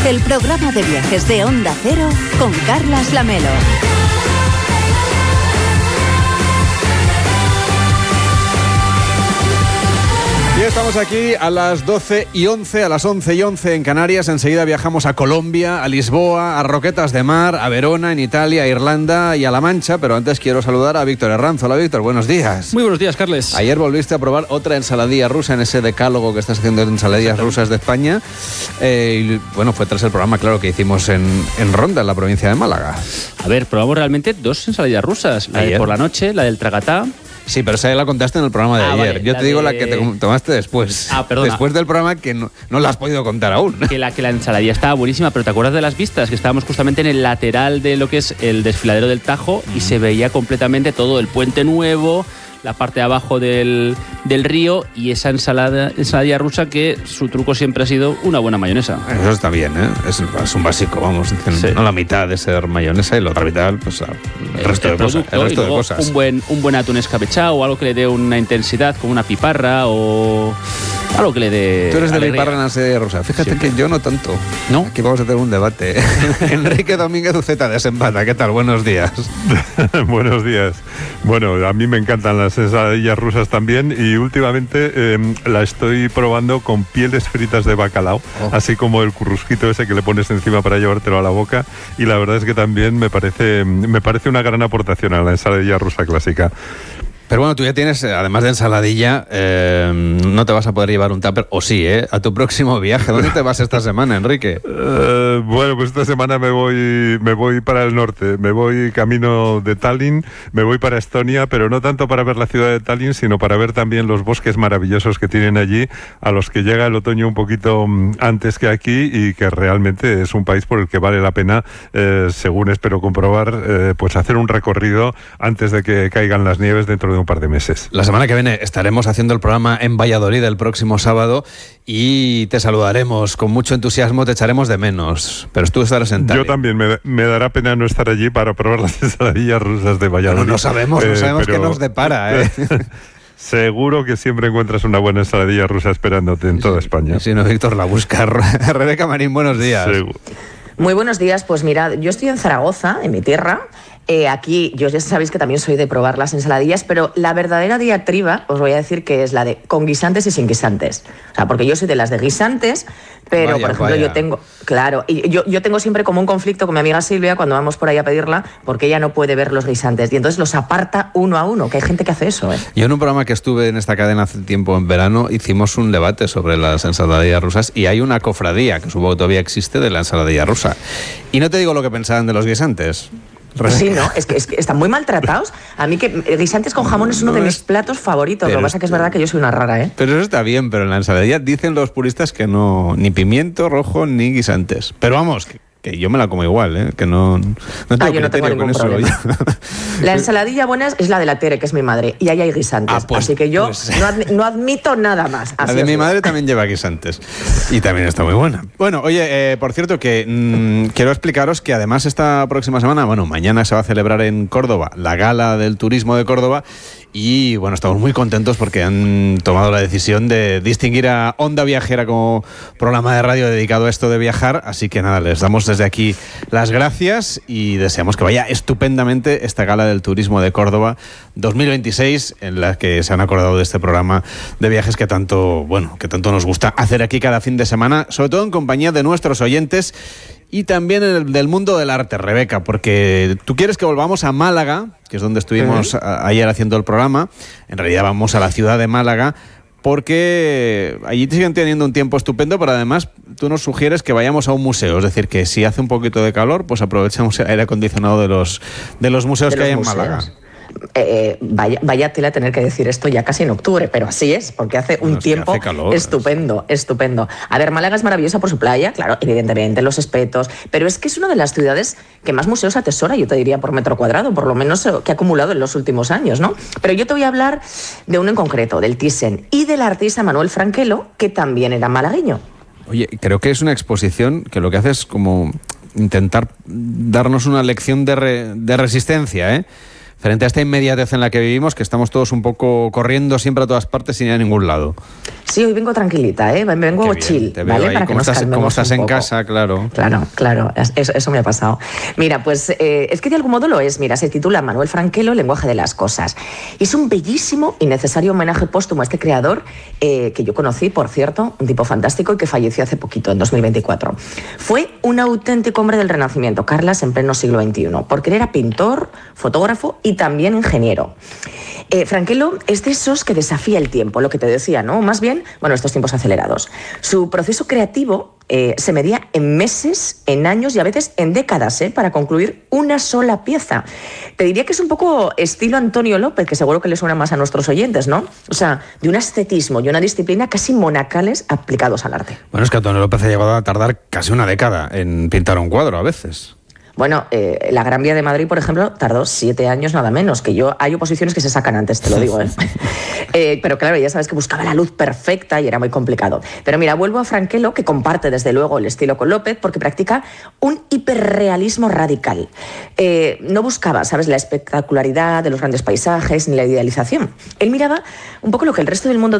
el programa de viajes de Onda Cero con Carlas Lamelo. Y estamos aquí a las 12:11, a las 11:11 en Canarias. Enseguida viajamos a Colombia, a Lisboa, a Roquetas de Mar, a Verona, en Italia, a Irlanda y a La Mancha. Pero antes quiero saludar a Víctor Herranz. Hola, Víctor, buenos días. Muy buenos días, Carles. Ayer volviste a probar otra ensaladilla rusa en ese decálogo que estás haciendo de ensaladillas rusas de España. Y bueno, fue tras el programa, claro, que hicimos en Ronda, en la provincia de Málaga. A ver, probamos realmente dos ensaladillas rusas. La de por la noche, la del tragatá. Sí, pero esa ya la contaste en el programa de ayer. Vale, yo te digo la que te tomaste después. Perdona. Después del programa que no la has podido contar aún. Que la ensaladilla estaba buenísima, pero ¿te acuerdas de las vistas? Que estábamos justamente en el lateral de lo que es el desfiladero del Tajo y se veía completamente todo el puente nuevo, la parte de abajo del río y esa ensaladilla rusa que su truco siempre ha sido una buena mayonesa. Eso está bien, ¿eh? Es un básico, vamos. Sí. No la mitad de ser mayonesa y la otra mitad, pues el resto de cosas. Un buen atún escabechado o algo que le dé una intensidad, como una piparra o algo que le dé... Tú eres de piparra en la ensaladilla rusa. Fíjate que yo no tanto. ¿No? Aquí vamos a tener un debate. Enrique Domínguez Uceta de Sempata. ¿Qué tal? Buenos días. Buenos días. Bueno, a mí me encantan las ensaladillas rusas también y últimamente la estoy probando con pieles fritas de bacalao, así como el currusquito ese que le pones encima para llevártelo a la boca, y la verdad es que también me parece una gran aportación a la ensaladilla rusa clásica. Pero bueno, tú ya tienes, además de ensaladilla, no te vas a poder llevar un tupper, o sí, a tu próximo viaje. ¿Dónde te vas esta semana, Enrique? Bueno, pues esta semana me voy para el norte, me voy camino de Tallinn, me voy para Estonia, pero no tanto para ver la ciudad de Tallinn, sino para ver también los bosques maravillosos que tienen allí, a los que llega el otoño un poquito antes que aquí y que realmente es un país por el que vale la pena, según espero comprobar, pues hacer un recorrido antes de que caigan las nieves dentro de un par de meses. La semana que viene estaremos haciendo el programa en Valladolid el próximo sábado y te saludaremos con mucho entusiasmo, te echaremos de menos, pero tú estarás en Tallinn. Yo también, me dará pena no estar allí para probar las ensaladillas rusas de Valladolid. Bueno, no sabemos qué nos depara, Seguro que siempre encuentras una buena ensaladilla rusa esperándote en toda España. Si no, Víctor la busca. Rebeca Marín, buenos días. Muy buenos días, pues mirad, yo estoy en Zaragoza, en mi tierra. Aquí, yo ya sabéis que también soy de probar las ensaladillas, pero la verdadera diatriba, os voy a decir que es la de con guisantes y sin guisantes. O sea, porque yo soy de las de guisantes, pero por ejemplo yo tengo, claro, y yo tengo siempre como un conflicto con mi amiga Silvia cuando vamos por ahí a pedirla, porque ella no puede ver los guisantes y entonces los aparta uno a uno, que hay gente que hace eso, ¿eh? Yo en un programa que estuve en esta cadena hace tiempo en verano hicimos un debate sobre las ensaladillas rusas y hay una cofradía que supongo que todavía existe de la ensaladilla rusa. Y no te digo lo que pensaban de los guisantes. Sí, ¿no? Es que están muy maltratados. A mí que guisantes con jamón es uno de mis platos favoritos. Lo que pasa es que es verdad que yo soy una rara, ¿eh? Pero eso está bien, pero en la ensaladilla dicen los puristas que no, ni pimiento rojo ni guisantes. Pero vamos, que yo me la como igual, ¿eh? Que no tengo yo no tengo ningún problema. La ensaladilla buena es la de la Tere, que es mi madre, y ahí hay guisantes. Así que yo no admito nada más. La de mi madre también lleva guisantes y también está muy buena. Bueno, oye, por cierto que quiero explicaros que además esta próxima semana, bueno, mañana se va a celebrar en Córdoba la Gala del Turismo de Córdoba y bueno, estamos muy contentos porque han tomado la decisión de distinguir a Onda Viajera como programa de radio dedicado a esto de viajar, así que nada, les damos desde aquí las gracias y deseamos que vaya estupendamente esta Gala del Turismo de Córdoba 2026, en la que se han acordado de este programa de viajes que tanto nos gusta hacer aquí cada fin de semana, sobre todo en compañía de nuestros oyentes y también del mundo del arte, Rebeca, porque tú quieres que volvamos a Málaga, que es donde estuvimos ayer haciendo el programa. En realidad vamos a la ciudad de Málaga, porque allí siguen teniendo un tiempo estupendo, pero además tú nos sugieres que vayamos a un museo, es decir, que si hace un poquito de calor, pues aprovechemos el aire acondicionado de los museos que hay en Málaga. Vaya tela tener que decir esto ya casi en octubre, pero así es, porque hace un tiempo estupendo. A ver, Málaga es maravillosa por su playa, claro, evidentemente, los espetos, pero es que es una de las ciudades que más museos atesora, yo te diría, por metro cuadrado, por lo menos que ha acumulado en los últimos años, ¿no? Pero yo te voy a hablar de uno en concreto, del Thyssen, y del artista Manuel Franquelo, que también era malagueño. Oye, creo que es una exposición que lo que hace es como intentar darnos una lección de resistencia, frente a esta inmediatez en la que vivimos, que estamos todos un poco corriendo siempre a todas partes sin ir a ningún lado. Sí, hoy vengo tranquilita, vengo chill, ¿vale? Para que nos calmemos como estás un en poco. casa, claro. Claro, eso me ha pasado. Mira, pues es que de algún modo lo es. Mira, se titula Manuel Franquelo, Lenguaje de las cosas. Y es un bellísimo y necesario homenaje póstumo a este creador que yo conocí, por cierto, un tipo fantástico y que falleció hace poquito, en 2024. Fue un auténtico hombre del Renacimiento, Carlas, en pleno siglo XXI, porque él era pintor, fotógrafo y también ingeniero. Franquelo es de esos que desafía el tiempo, lo que te decía, ¿no? Más bien, estos tiempos acelerados. Su proceso creativo se medía en meses, en años y a veces en décadas, para concluir una sola pieza. Te diría que es un poco estilo Antonio López, que seguro que le suena más a nuestros oyentes, ¿no? O sea, de un ascetismo y una disciplina casi monacales aplicados al arte. Bueno, es que Antonio López ha llegado a tardar casi una década en pintar un cuadro a veces. Bueno, la Gran Vía de Madrid, por ejemplo, tardó 7 años nada menos, hay oposiciones que se sacan antes, te lo digo, pero claro, ya sabes que buscaba la luz perfecta y era muy complicado. Pero mira, vuelvo a Franquelo, que comparte desde luego el estilo con López, porque practica un hiperrealismo radical. No buscaba, ¿sabes?, la espectacularidad de los grandes paisajes ni la idealización. Él miraba un poco lo que el resto del mundo